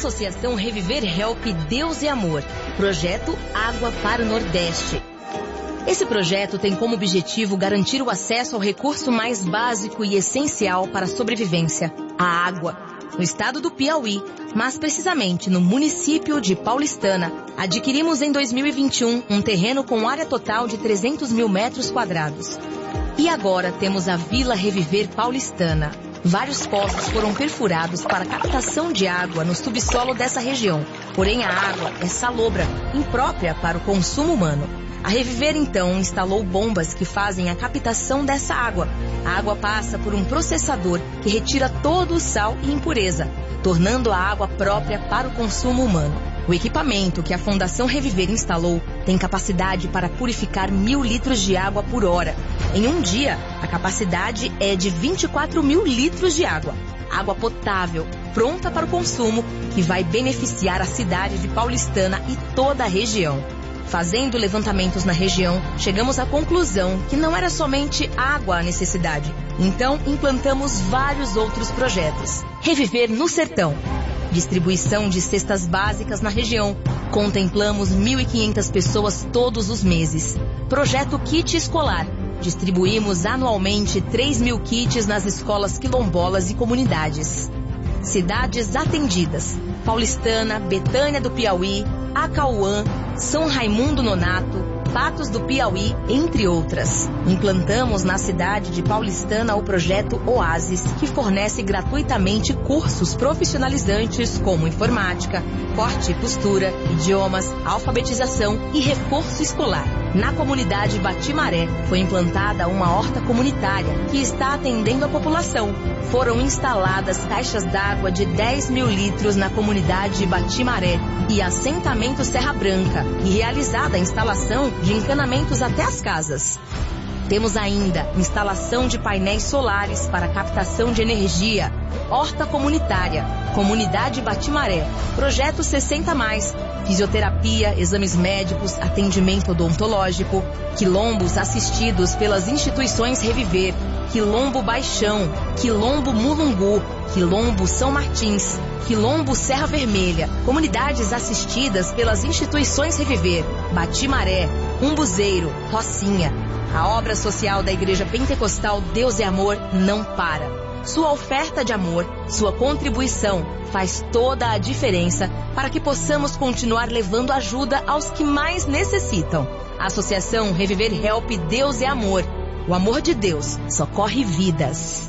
Associação Reviver Help Deus e Amor. Projeto Água para o Nordeste. Esse projeto tem como objetivo garantir o acesso ao recurso mais básico e essencial para a sobrevivência, a água. No estado do Piauí, mas precisamente no município de Paulistana, adquirimos em 2021 um terreno com área total de 300 mil metros quadrados. E agora temos a Vila Reviver Paulistana. Vários poços foram perfurados para captação de água no subsolo dessa região. Porém, a água é salobra, imprópria para o consumo humano. A Reviver, então, instalou bombas que fazem a captação dessa água. A água passa por um processador que retira todo o sal e impureza, tornando a água própria para o consumo humano. O equipamento que a Fundação Reviver instalou tem capacidade para purificar 1.000 litros de água por hora. Em um dia, a capacidade é de 24 mil litros de água. Água potável, pronta para o consumo, que vai beneficiar a cidade de Paulistana e toda a região. Fazendo levantamentos na região, chegamos à conclusão que não era somente água a necessidade. Então, implantamos vários outros projetos. Reviver no Sertão. Distribuição de cestas básicas na região. Contemplamos 1.500 pessoas todos os meses. Projeto Kit Escolar. Distribuímos anualmente 3.000 kits nas escolas quilombolas e comunidades. Cidades atendidas: Paulistana, Betânia do Piauí, Acauã, São Raimundo Nonato, Patos do Piauí, entre outras. Implantamos na cidade de Paulistana o projeto Oasis, que fornece gratuitamente cursos profissionalizantes como informática, corte e costura, idiomas, alfabetização e reforço escolar. Na comunidade Batimaré foi implantada uma horta comunitária que está atendendo a população. Foram instaladas caixas d'água de 10.000 litros na comunidade Batimaré e assentamento Serra Branca, e realizada a instalação de encanamentos até as casas. Temos ainda instalação de painéis solares para captação de energia, horta comunitária, comunidade Batimaré, projeto 60+, fisioterapia, exames médicos, atendimento odontológico, quilombos assistidos pelas instituições Reviver, Quilombo Baixão, Quilombo Mulungu, Quilombo São Martins, Quilombo Serra Vermelha, comunidades assistidas pelas instituições Reviver, Batimaré, Umbuzeiro, Rocinha. A obra social da Igreja Pentecostal Deus é Amor não para. Sua oferta de amor, sua contribuição faz toda a diferença para que possamos continuar levando ajuda aos que mais necessitam. A Associação Reviver Help Deus é Amor. O amor de Deus socorre vidas.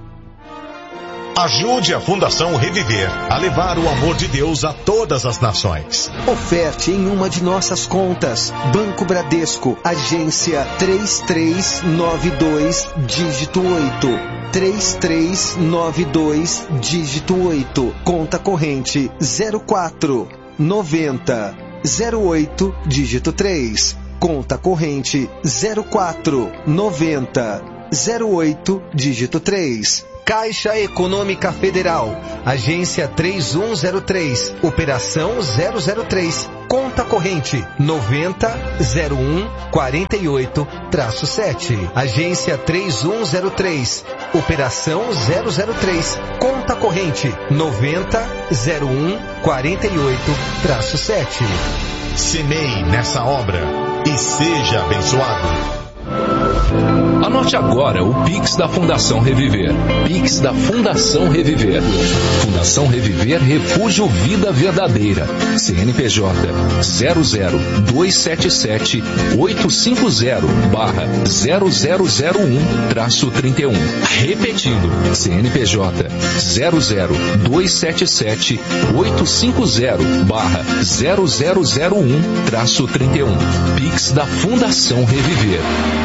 Ajude a Fundação Reviver a levar o amor de Deus a todas as nações. Oferte em uma de nossas contas. Banco Bradesco, agência 3392, dígito 8. 3392, dígito 8. Conta corrente 04 90 08, dígito 3. Conta corrente 04 90 08, dígito 3. Caixa Econômica Federal, agência 3103, operação 003, conta corrente 900148-7, agência 3103, operação 003, conta corrente 900148-7. Semeie nessa obra e seja abençoado. Anote agora o Pix da Fundação Reviver. Pix da Fundação Reviver. Fundação Reviver Refúgio Vida Verdadeira. CNPJ 00277-850-0001-31. Repetindo, CNPJ 00277-850-0001-31. Pix da Fundação Reviver.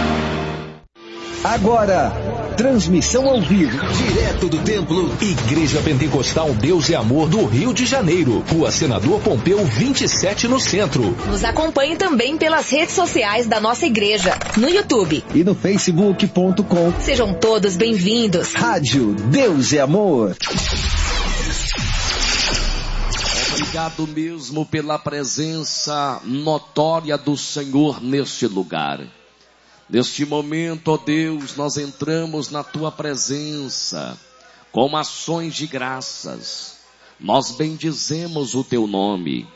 Agora, transmissão ao vivo, direto do templo Igreja Pentecostal Deus e Amor do Rio de Janeiro, Rua Senador Pompeu 27 no centro. Nos acompanhe também pelas redes sociais da nossa igreja, no YouTube e no facebook.com. Sejam todos bem-vindos. Rádio Deus e Amor. Obrigado mesmo pela presença notória do Senhor neste lugar. Neste momento, ó Deus, nós entramos na Tua presença com ações de graças. Nós bendizemos o teu nome.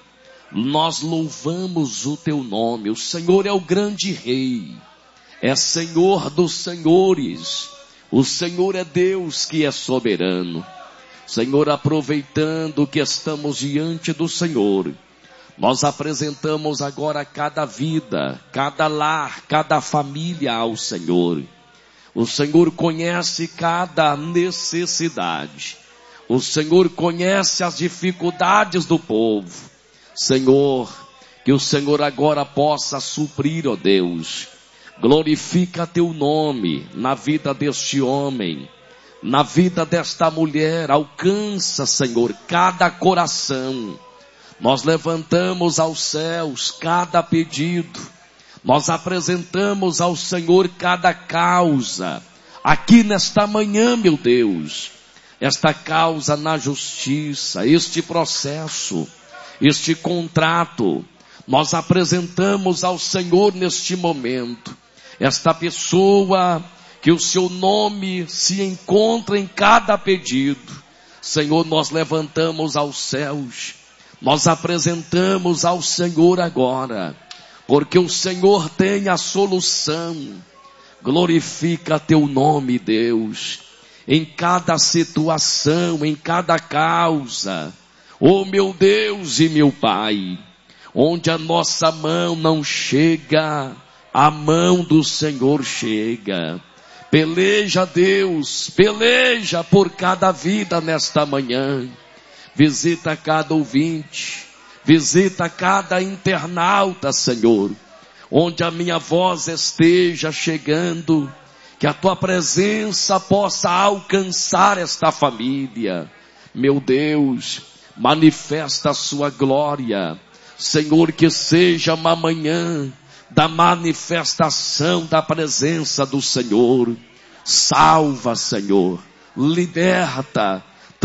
Nós louvamos o teu nome. O Senhor é o grande rei. É Senhor dos senhores. O Senhor é Deus que é soberano. Senhor, aproveitando que estamos diante do Senhor, nós apresentamos agora cada vida, cada lar, cada família ao Senhor. O Senhor conhece cada necessidade. O Senhor conhece as dificuldades do povo. Senhor, que o Senhor agora possa suprir, ó Deus. Glorifica teu nome na vida deste homem, na vida desta mulher. Alcança, Senhor, cada coração. Nós levantamos aos céus cada pedido. Nós apresentamos ao Senhor cada causa. Aqui nesta manhã, meu Deus, esta causa na justiça, este processo, este contrato, nós apresentamos ao Senhor neste momento. Esta pessoa que o seu nome se encontra em cada pedido, Senhor, nós levantamos aos céus, nós apresentamos ao Senhor agora, porque o Senhor tem a solução. Glorifica teu nome, Deus, em cada situação, em cada causa. Oh meu Deus e meu Pai, onde a nossa mão não chega, a mão do Senhor chega. Peleja, Deus, peleja por cada vida nesta manhã. Visita cada ouvinte, visita cada internauta, Senhor, onde a minha voz esteja chegando, que a tua presença possa alcançar esta família. Meu Deus, manifesta a sua glória. Senhor, que seja uma manhã da manifestação da presença do Senhor. Salva, Senhor, liberta,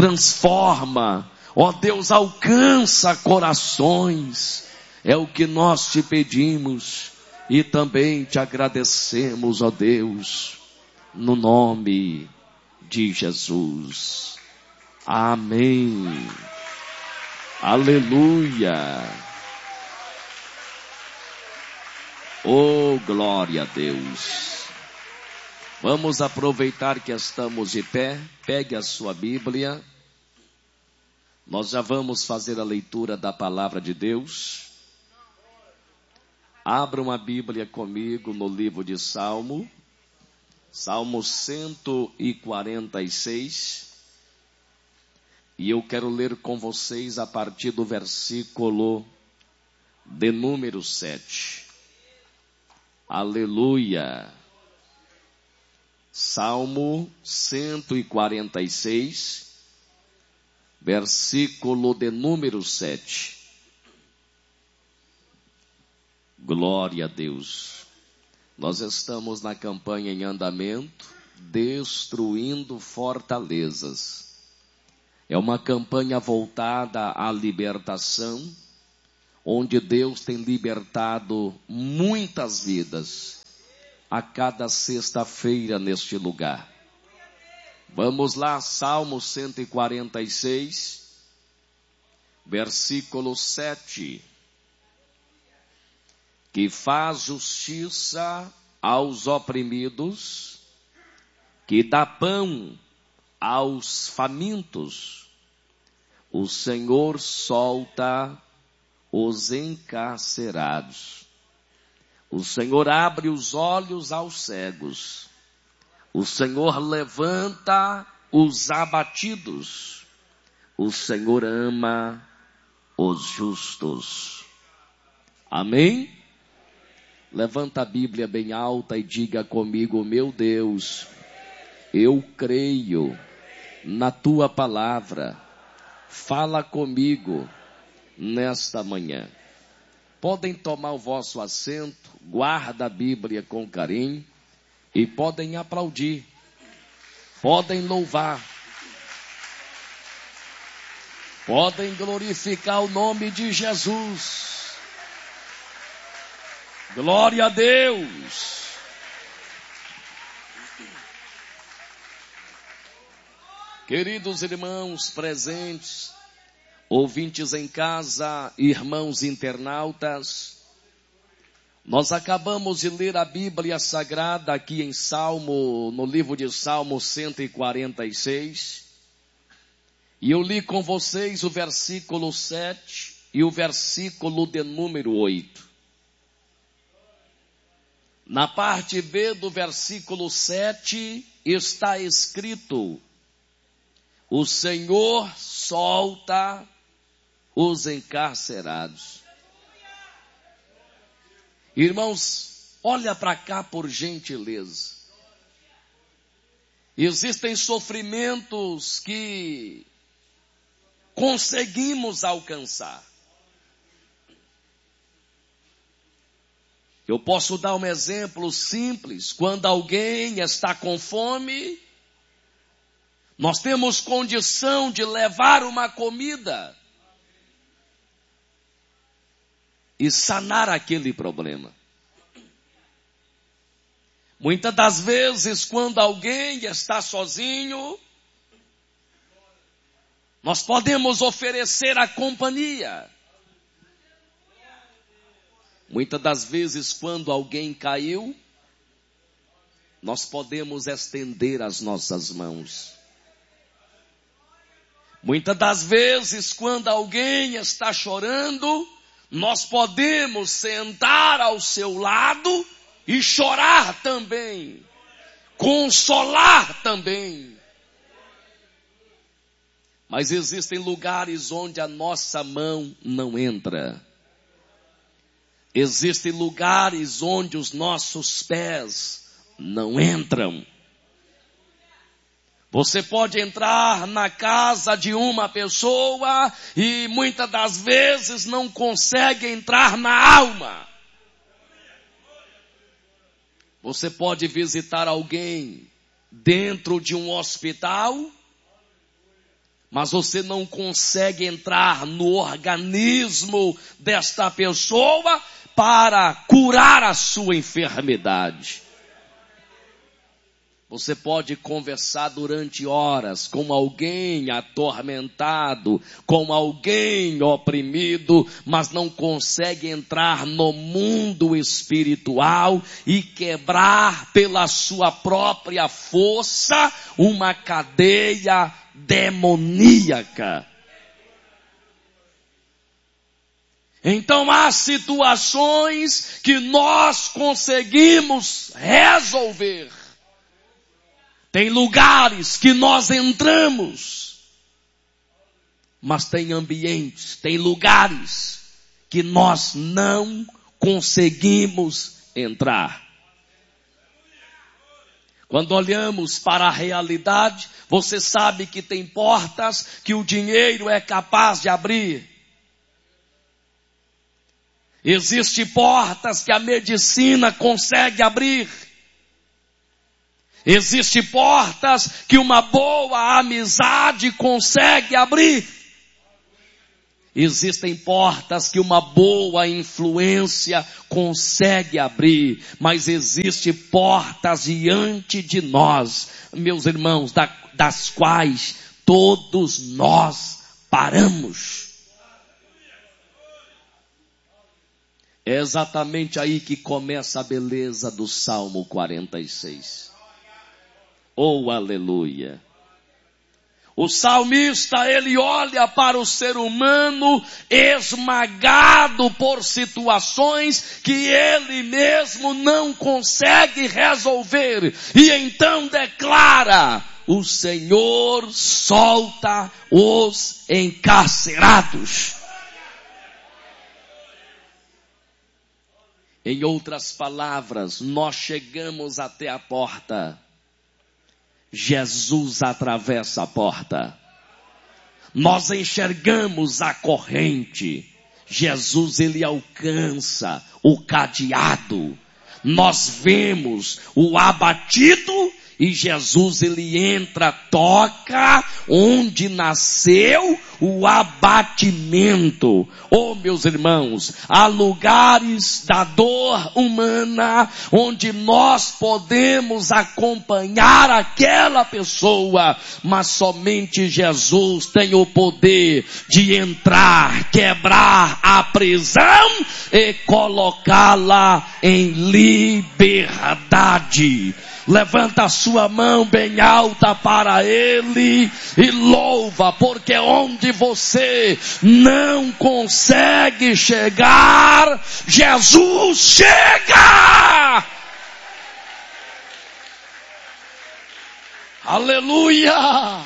transforma. Ó Deus, alcança corações. É o que nós te pedimos e também te agradecemos, ó Deus, no nome de Jesus. Amém. Aleluia. Oh, glória a Deus. Vamos aproveitar que estamos de pé. Pegue a sua Bíblia. Nós já vamos fazer a leitura da palavra de Deus. Abra uma Bíblia comigo no livro de Salmo. Salmo 146. E eu quero ler com vocês a partir do versículo de número 7. Aleluia. Salmo 146, versículo de número 7. Glória a Deus. Nós estamos na campanha em andamento, destruindo fortalezas. É uma campanha voltada à libertação, onde Deus tem libertado muitas vidas a cada sexta-feira neste lugar. Vamos lá, Salmo 146, versículo 7. Que faz justiça aos oprimidos, que dá pão aos famintos. O Senhor solta os encarcerados. O Senhor abre os olhos aos cegos. O Senhor levanta os abatidos. O Senhor ama os justos. Amém? Levanta a Bíblia bem alta e diga comigo: meu Deus, eu creio na tua palavra. Fala comigo nesta manhã. Podem tomar o vosso assento, guarda a Bíblia com carinho e podem aplaudir, podem louvar, podem glorificar o nome de Jesus. Glória a Deus. Queridos irmãos presentes, ouvintes em casa, irmãos internautas, nós acabamos de ler a Bíblia Sagrada aqui em Salmo, no livro de Salmo 146, e eu li com vocês o versículo 7 e o versículo de número 8. Na parte B do versículo 7 está escrito: o Senhor solta os encarcerados. Irmãos, olha para cá por gentileza. Existem sofrimentos que conseguimos alcançar. Eu posso dar um exemplo simples. Quando alguém está com fome, nós temos condição de levar uma comida e sanar aquele problema. Muitas das vezes, quando alguém está sozinho, nós podemos oferecer a companhia. Muitas das vezes, quando alguém caiu, nós podemos estender as nossas mãos. Muitas das vezes, quando alguém está chorando, nós podemos sentar ao seu lado e chorar também, consolar também. Mas existem lugares onde a nossa mão não entra. Existem lugares onde os nossos pés não entram. Você pode entrar na casa de uma pessoa e muitas das vezes não consegue entrar na alma. Você pode visitar alguém dentro de um hospital, mas você não consegue entrar no organismo desta pessoa para curar a sua enfermidade. Você pode conversar durante horas com alguém atormentado, com alguém oprimido, mas não consegue entrar no mundo espiritual e quebrar pela sua própria força uma cadeia demoníaca. Então há situações que nós conseguimos resolver. Tem lugares que nós entramos, mas tem ambientes, tem lugares que nós não conseguimos entrar. Quando olhamos para a realidade, você sabe que tem portas que o dinheiro é capaz de abrir. Existem portas que a medicina consegue abrir. Existem portas que uma boa amizade consegue abrir. Existem portas que uma boa influência consegue abrir. Mas existem portas diante de nós, meus irmãos, das quais todos nós paramos. É exatamente aí que começa a beleza do Salmo 46. Oh, aleluia! O salmista, ele olha para o ser humano esmagado por situações que ele mesmo não consegue resolver. E então declara: o Senhor solta os encarcerados. Em outras palavras, nós chegamos até a porta. Jesus atravessa a porta. Nós enxergamos a corrente. Jesus, ele alcança o cadeado. Nós vemos o abatido e Jesus, ele entra toca onde nasceu o abatimento. Oh, meus irmãos, há lugares da dor humana onde nós podemos acompanhar aquela pessoa, mas somente Jesus tem o poder de entrar, quebrar a prisão e colocá-la em liberdade. Levanta a sua mão bem alta para Ele e louva, porque onde você não consegue chegar, Jesus chega! Aleluia!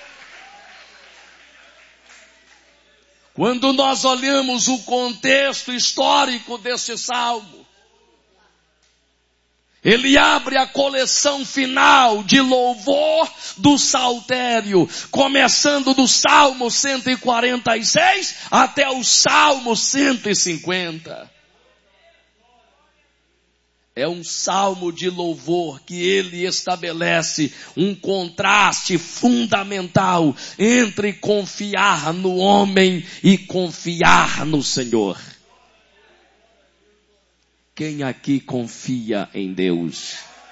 Quando nós olhamos o contexto histórico deste salmo, ele abre a coleção final de louvor do saltério, começando do Salmo 146 até o Salmo 150. É um salmo de louvor que ele estabelece um contraste fundamental entre confiar no homem e confiar no Senhor. Quem aqui confia em Deus?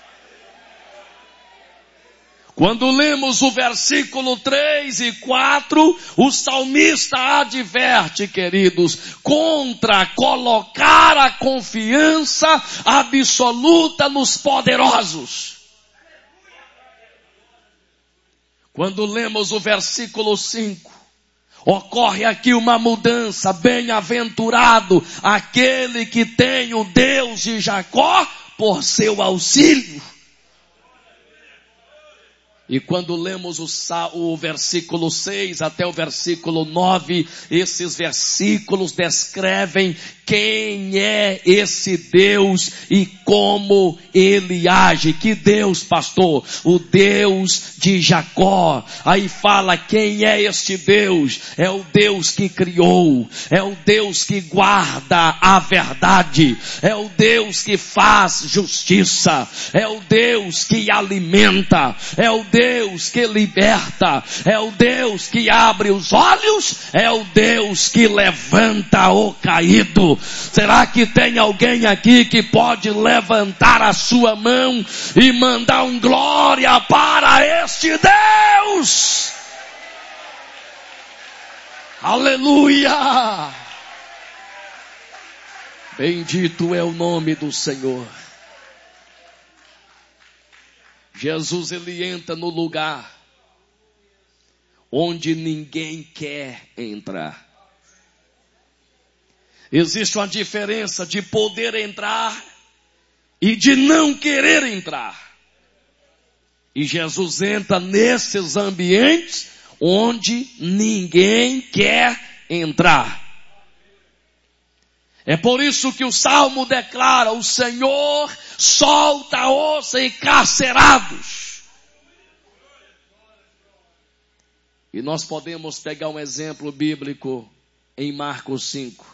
Quando lemos o versículo 3 e 4, o salmista adverte, queridos, contra colocar a confiança absoluta nos poderosos. Quando lemos o versículo 5, ocorre aqui uma mudança. Bem-aventurado aquele que tem o Deus de Jacó por seu auxílio. E quando lemos o versículo 6 até o versículo 9, esses versículos descrevem quem é esse Deus e como ele age. Que Deus, pastor? O Deus de Jacó. Aí fala quem é este Deus. É o Deus que criou. É o Deus que guarda a verdade. É o Deus que faz justiça. É o Deus que alimenta. É o Deus que liberta. É o Deus que abre os olhos. É o Deus que levanta o caído. Será que tem alguém aqui que pode levantar a sua mão e mandar um glória para este Deus? Aleluia! Bendito é o nome do Senhor. Jesus, ele entra no lugar onde ninguém quer entrar. Existe uma diferença de poder entrar e de não querer entrar. E Jesus entra nesses ambientes onde ninguém quer entrar. É por isso que o Salmo declara: o Senhor solta os encarcerados. E nós podemos pegar um exemplo bíblico em Marcos 5.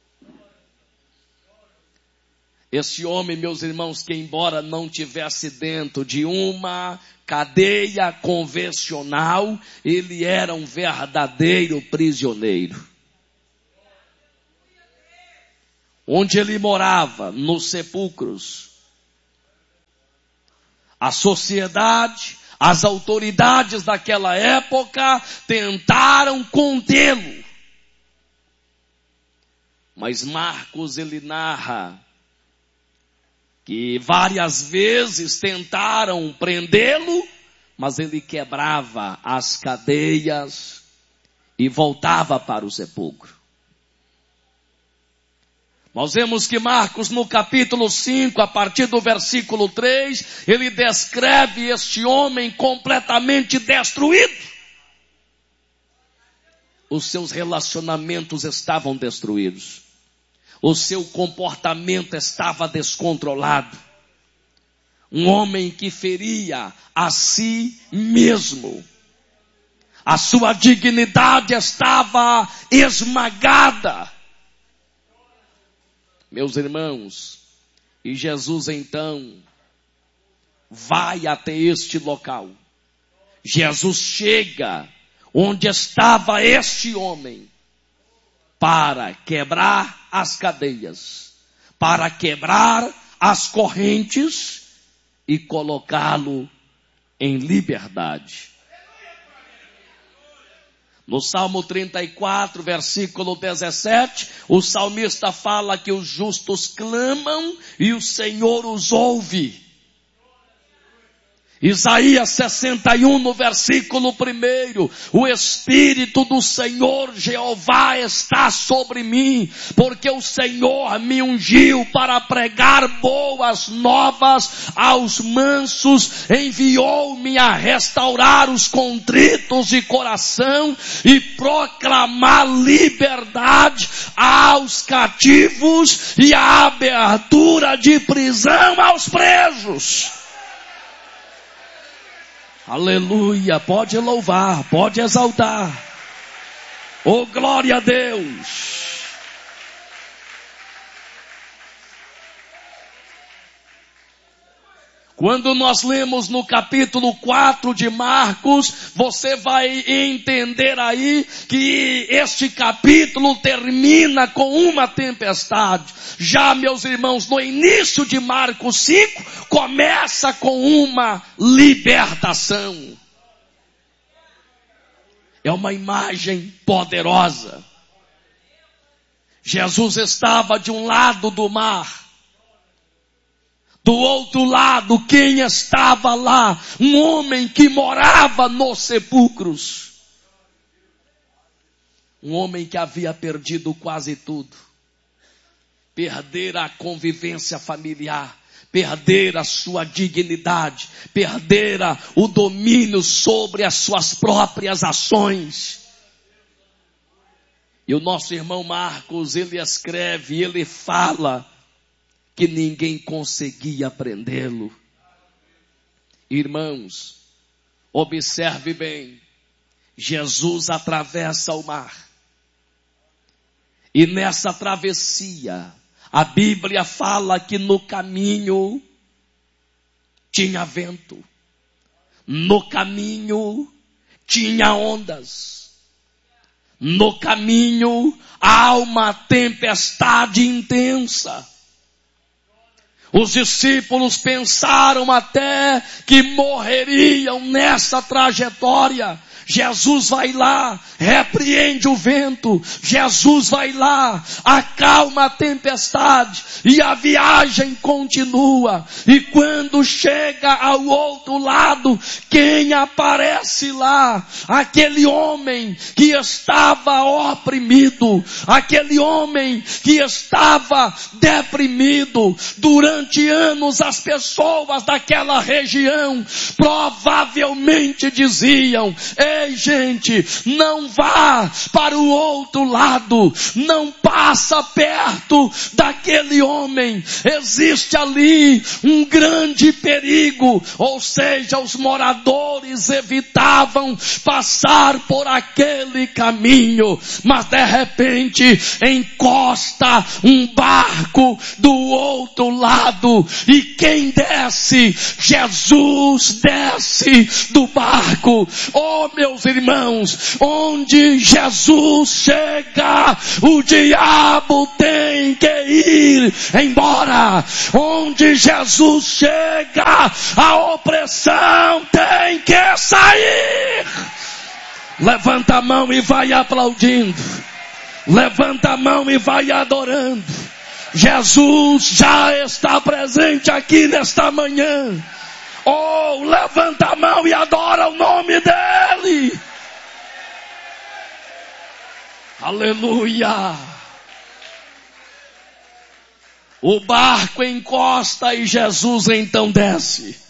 Esse homem, meus irmãos, que embora não tivesse dentro de uma cadeia convencional, ele era um verdadeiro prisioneiro. Onde ele morava, nos sepulcros, a sociedade, as autoridades daquela época tentaram contê-lo. Mas Marcos, ele narra que várias vezes tentaram prendê-lo, mas ele quebrava as cadeias e voltava para o sepulcro. Nós vemos que Marcos, no capítulo 5, a partir do versículo 3, ele descreve este homem completamente destruído. Os seus relacionamentos estavam destruídos. O seu comportamento estava descontrolado. Um homem que feria a si mesmo. A sua dignidade estava esmagada. Meus irmãos, e Jesus então vai até este local. Jesus chega onde estava este homem para quebrar as cadeias, para quebrar as correntes e colocá-lo em liberdade. No Salmo 34, versículo 17, o salmista fala que os justos clamam e o Senhor os ouve. Isaías 61, no versículo 1, o Espírito do Senhor Jeová está sobre mim, porque o Senhor me ungiu para pregar boas novas aos mansos, enviou-me a restaurar os contritos de coração e proclamar liberdade aos cativos e a abertura de prisão aos presos. Aleluia, pode louvar, pode exaltar. Oh, glória a Deus. Quando nós lemos no capítulo 4 de Marcos, você vai entender aí que este capítulo termina com uma tempestade. Já, meus irmãos, no início de Marcos 5, começa com uma libertação. É uma imagem poderosa. Jesus estava de um lado do mar. Do outro lado, quem estava lá? Um homem que morava nos sepulcros. Um homem que havia perdido quase tudo. Perder a convivência familiar. Perder a sua dignidade. Perder o domínio sobre as suas próprias ações. E o nosso irmão Marcos, ele escreve, ele fala que ninguém conseguia prendê-lo. Irmãos, observe bem, Jesus atravessa o mar. E nessa travessia, a Bíblia fala que no caminho tinha vento. No caminho tinha ondas. No caminho há uma tempestade intensa. Os discípulos pensaram até que morreriam nessa trajetória. Jesus vai lá, repreende o vento. Jesus vai lá, acalma a tempestade. E a viagem continua. E quando chega ao outro lado, quem aparece lá? Aquele homem que estava oprimido. Aquele homem que estava deprimido. Durante anos as pessoas daquela região provavelmente diziam: ei, gente, não vá para o outro lado, não passa perto daquele homem, existe ali um grande perigo. Ou seja, os moradores evitavam passar por aquele caminho, mas de repente encosta um barco do outro lado, e quem desce? Jesus desce do barco. Oh, meus irmãos, onde Jesus chega, o diabo tem que ir embora. Onde Jesus chega, a opressão tem que sair. Levanta a mão e vai aplaudindo. Levanta a mão e vai adorando. Jesus já está presente aqui nesta manhã. Oh, levanta a mão e adora o nome dele. Aleluia. O barco encosta e Jesus então desce.